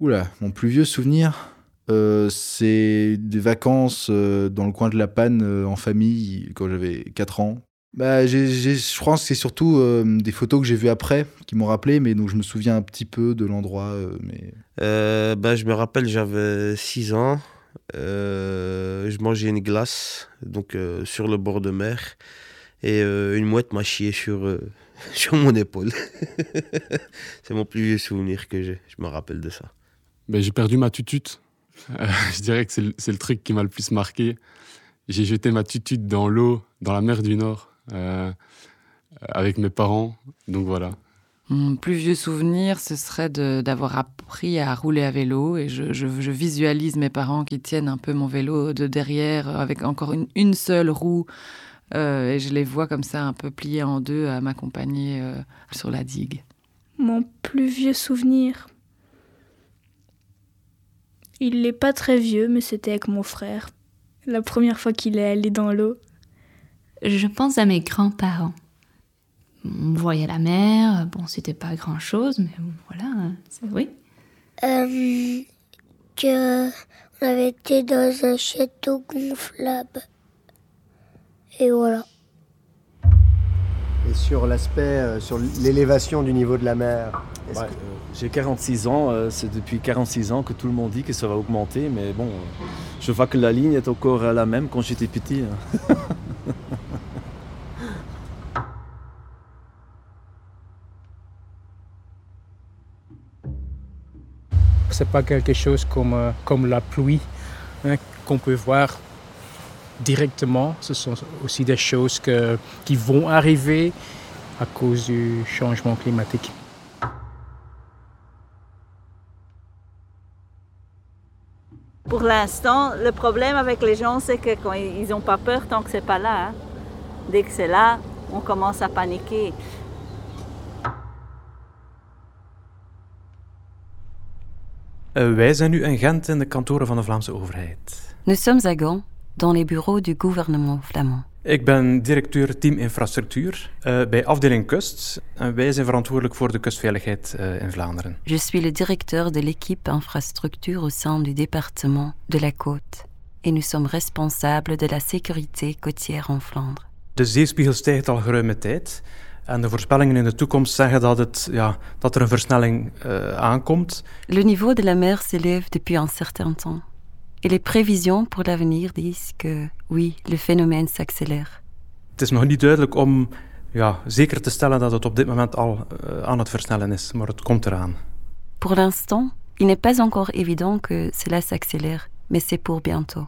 Oula, mon plus vieux souvenir, c'est des vacances dans le coin de La Panne en famille quand j'avais 4 ans. Bah, je pense que c'est surtout des photos que j'ai vues après qui m'ont rappelé, mais donc je me souviens un petit peu de l'endroit. Mais Je me rappelle, j'avais 6 ans. Je mangeais une glace donc sur le bord de mer et une mouette m'a chié sur mon épaule. C'est mon plus vieux souvenir que j'ai. Je me rappelle de ça. J'ai perdu ma tutute. Je dirais que c'est le truc qui m'a le plus marqué. J'ai jeté ma tutute dans l'eau, dans la mer du Nord, avec mes parents. Donc voilà. Mon plus vieux souvenir, ce serait d'avoir appris à rouler à vélo. Et je visualise mes parents qui tiennent un peu mon vélo de derrière avec encore une seule roue. Et je les vois comme ça un peu pliés en deux à m'accompagner sur la digue. Mon plus vieux souvenir, il n'est pas très vieux, mais c'était avec mon frère. La première fois qu'il est allé dans l'eau. Je pense à mes grands-parents. On voyait la mer, bon, c'était pas grand-chose, mais bon, voilà, oui. On avait été dans un château gonflable. Et voilà. Et sur l'aspect, sur l'élévation du niveau de la mer, j'ai 46 ans, c'est depuis 46 ans que tout le monde dit que ça va augmenter, mais bon, je vois que la ligne est encore la même quand j'étais petit. C'est pas quelque chose comme la pluie qu'on peut voir directement. Ce sont aussi des choses qui vont arriver à cause du changement climatique. Pour l'instant, le problème avec les gens, c'est que quand ils n'ont pas peur tant que c'est pas là. Hein. Dès que c'est là, on commence à paniquer. Wij zijn nu in Gent in de kantoren van de Vlaamse overheid. Nous sommes à Gand, dans les bureaux du gouvernement flamand. Ik ben directeur team infrastructuur bij afdeling Kust. En wij zijn verantwoordelijk voor de kustveiligheid in Vlaanderen. Je suis le directeur de l'équipe infrastructure au sein du département de la Côte. Et nous sommes responsables de la sécurité côtière en Flandre. De zeespiegel stijgt al geruime tijd. En de voorspellingen in de toekomst zeggen dat er een versnelling aankomt. Le niveau de la mer s'élève depuis un certain temps. Et les prévisions pour l'avenir disent que, oui, le phénomène s'accélère. Het is nog niet duidelijk om zeker te stellen dat het op dit moment al aan het versnellen is, maar het komt eraan. Pour l'instant, il n'est pas encore évident que cela s'accélère, mais c'est pour bientôt.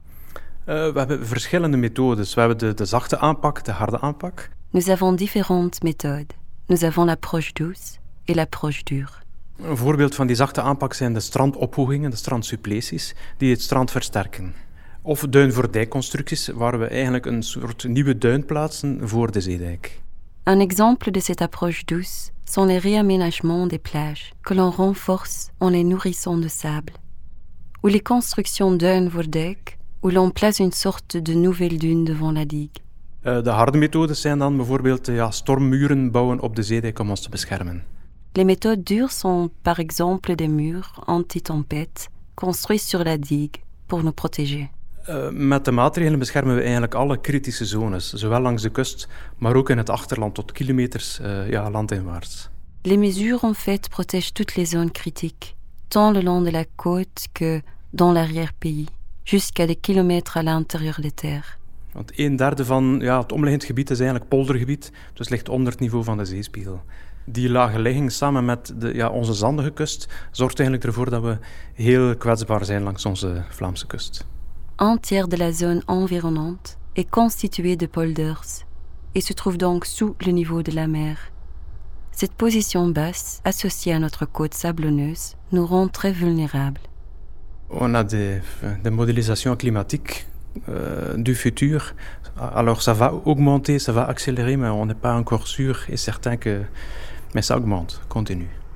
We hebben verschillende methodes. We hebben de zachte aanpak, de harde aanpak. Nous avons différentes méthodes. Nous avons l'approche douce et l'approche dure. Een voorbeeld van die zachte aanpak zijn de strandophogingen, de strandsuppleties, die het strand versterken. Of duin-voor-dijk-constructies, waar we eigenlijk een soort nieuwe duin plaatsen voor de zeedijk. Un exemple de cette approche douce sont les réaménagements des plages que l'on renforce en les nourrissant de sable. Ou les constructions duin-voor-dijk, où l'on place une sorte de nouvelle dune devant la digue. De harde methodes zijn dan bijvoorbeeld stormmuren bouwen op de zeedijk om ons te beschermen. Les méthodes dures sont par exemple des murs anti-tempête construits sur la digue pour nous protéger. Met de maatregelen beschermen we eigenlijk alle kritische zones, zowel langs de kust, maar ook in het achterland tot kilometers landinwaarts. Les mesures en fait protègent toutes les zones critiques, tant le long de la côte que dans l'arrière-pays, jusqu'à des kilomètres à l'intérieur des terres. Want 1/3 van het omliggend gebied is eigenlijk poldergebied, dus ligt onder het niveau van de zeespiegel. Die lage ligging samen met onze zandige kust zorgt eigenlijk ervoor dat we heel kwetsbaar zijn langs onze Vlaamse kust. Un tiers de la zone environnante est constituée de polders et se trouve donc sous le niveau de la mer. Cette position basse, associée à notre côte sablonneuse, nous rend très vulnérables. On a de modélisation climatique du futur. Alors ça va augmenter, ça va accélérer, mais on n'est pas encore sûr et certain que... Mais ça augmente, continue.